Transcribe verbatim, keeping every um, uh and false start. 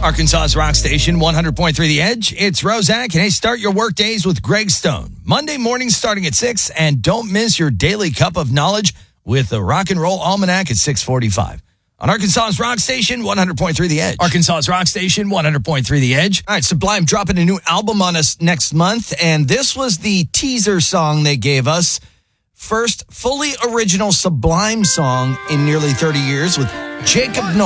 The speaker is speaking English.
Arkansas's rock station, one hundred point three The Edge. It's Rozak, and hey, start your work days with Greg Stone. Monday mornings starting at six, and don't miss your daily cup of knowledge with the Rock and Roll Almanac at six forty-five. On Arkansas's rock station, one hundred point three The Edge. Arkansas's rock station, one hundred point three The Edge. All right, Sublime dropping a new album on us next month, and this was the teaser song they gave us. First fully original Sublime song in nearly thirty years with Jacob Noel.